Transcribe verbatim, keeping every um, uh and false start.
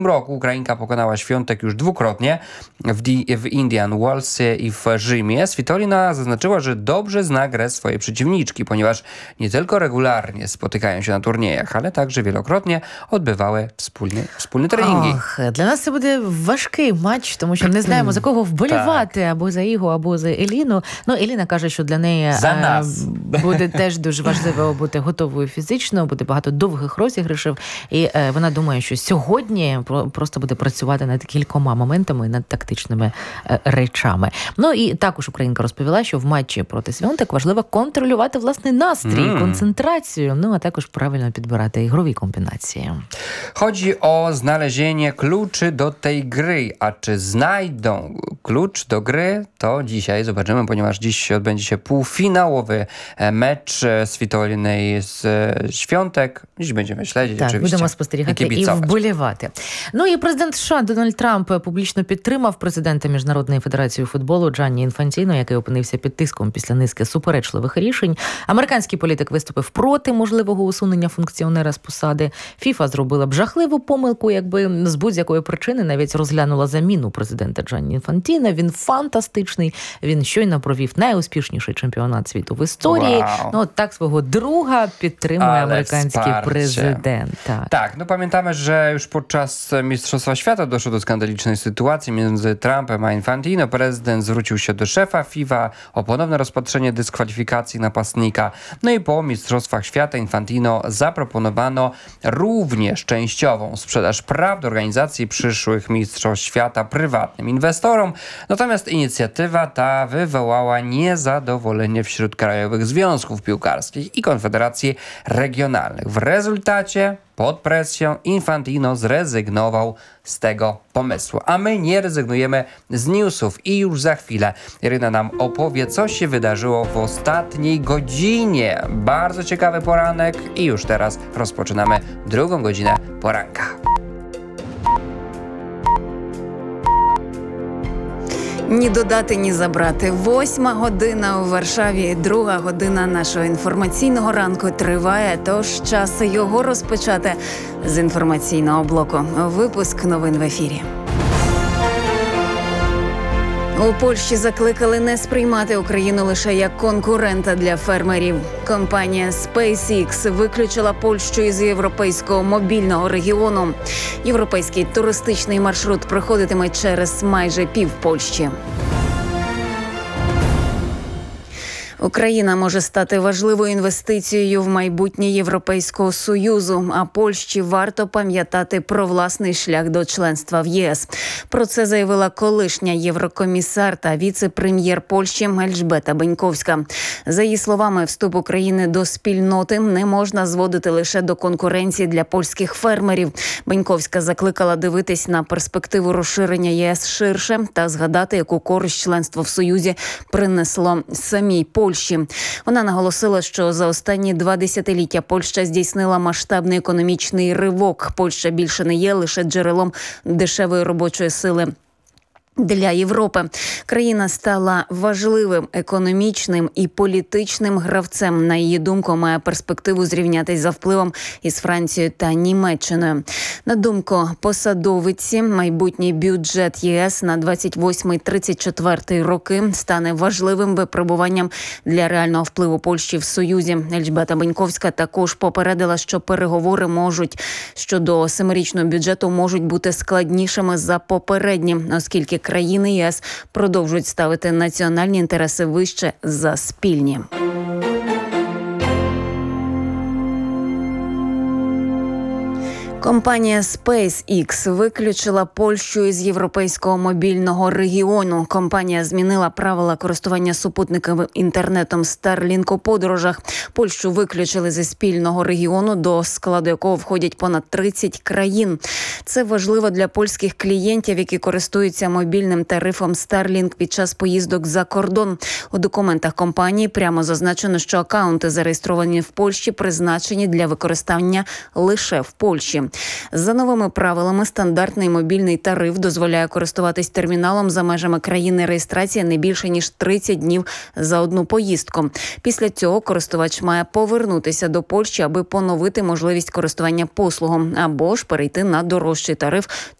roku Ukrainka pokonała Świątek już dwukrotnie w, Di- w Indian Wellsie i w Rzymie. Svitolina zaznaczyła, że dobrze zna grę swojej przeciwniczki, ponieważ nie tylko regularnie spotykają się na turniejach, ale także wielokrotnie odbywały wspólnie, wspólne treningi. Ох, для нас це буде важкий матч, тому що не знаємо, за кого вболівати, або за Ігу, або за Еліну. Ну, Еліна каже, що для неї За нас. буде теж дуже важливо бути готовою фізично, буде багато довгих розіграшів, і е, вона думає, що сьогодні просто буде працювати над кількома моментами, над тактичними е, речами. Ну і також українка розповіла, що в матчі проти Свіонтек важливо контролювати власний настрій, mm. концентрацію, ну а також правильно підбирати ігрові комбінації. Chodzi o znalezienie kluczy do tej gry, a czy znajdą klucz do gry, to dzisiaj zobaczymy, ponieważ dziś odbędzie się półfinałowy mecz Svitolinej z Świątek. Dziś będziemy śledzić, так, oczywiście. Будемо спостерігати і, і вболівати. Ну і президент США Дональд Трамп публічно підтримав президента Міжнародної федерації футболу Джанні Інфантіно, який опинився під тиском після низки суперечливих рішень. Американський політик виступив проти можливого усунення функціонера з посади. ФІФА зробила б жахливу помилку, якби з будь-якої причини навіть розглянула заміну президента Джанні Інфантіно. Він фантастичний, він щойно провів найуспішніший чемпіонат світу в історії. Wow. Ну, от так свого друга підтримує Ale американський wsparcie. президент. Так. tak, no pamiętamy, że już podczas Mistrzostwa Świata doszło do skandalicznej sytuacji między Trumpem a Infantino. Prezydent zwrócił się do szefa FIFA o ponowne rozpatrzenie dyskwalifikacji napastnika. No i po Mistrzostwach Świata Infantino zaproponowano również częściową sprzedaż praw do organizacji przyszłych Mistrzostw Świata prywatnym inwestorom. Natomiast inicjatywa ta wywołała niezadowolenie wśród krajowych związków piłkarskich i konfederacji regionalnych. W rezultacie pod presją Infantino zrezygnował z tego pomysłu. A my nie rezygnujemy z newsów i już za chwilę Iryna nam opowie, co się wydarzyło w ostatniej godzinie. Bardzo ciekawy poranek i już teraz rozpoczynamy drugą godzinę poranka. Ні додати, ні забрати. Восьма година у Варшаві, друга година нашого інформаційного ранку триває, тож час його розпочати з інформаційного блоку. Випуск новин в ефірі. У Польщі закликали не сприймати Україну лише як конкурента для фермерів. Компанія SpaceX виключила Польщу із європейського мобільного регіону. Європейський туристичний маршрут проходитиме через майже пів Польщі. Україна може стати важливою інвестицією в майбутнє Європейського Союзу, а Польщі варто пам'ятати про власний шлях до членства в ЄС. Про це заявила колишня єврокомісар та віце-прем'єр Польщі Ельжбета Беньковська. За її словами, вступ України до спільноти не можна зводити лише до конкуренції для польських фермерів. Беньковська закликала дивитись на перспективу розширення ЄС ширше та згадати, яку користь членство в Союзі принесло самій Польщі. Вона наголосила, що за останні два десятиліття Польща здійснила масштабний економічний ривок. Польща більше не є лише джерелом дешевої робочої сили для Європи. Країна стала важливим економічним і політичним гравцем. На її думку, має перспективу зрівнятись за впливом із Францією та Німеччиною. На думку посадовиці, майбутній бюджет ЄС на двадцять восьмий - тридцять четвертий роки стане важливим випробуванням для реального впливу Польщі в Союзі. Ельжбета Беньковська також попередила, що переговори можуть щодо семирічного бюджету можуть бути складнішими за попередні, оскільки країни ЄС продовжують ставити національні інтереси вище за спільні. Компанія SpaceX виключила Польщу із європейського мобільного регіону. Компанія змінила правила користування супутниковим інтернетом Starlink у подорожах. Польщу виключили зі спільного регіону, до складу якого входять понад тридцять країн. Це важливо для польських клієнтів, які користуються мобільним тарифом Starlink під час поїздок за кордон. У документах компанії прямо зазначено, що акаунти, зареєстровані в Польщі, призначені для використання лише в Польщі. За новими правилами, стандартний мобільний тариф дозволяє користуватись терміналом за межами країни реєстрації не більше, ніж тридцять днів за одну поїздку. Після цього користувач має повернутися до Польщі, аби поновити можливість користування послугом, або ж перейти на дорожчий тариф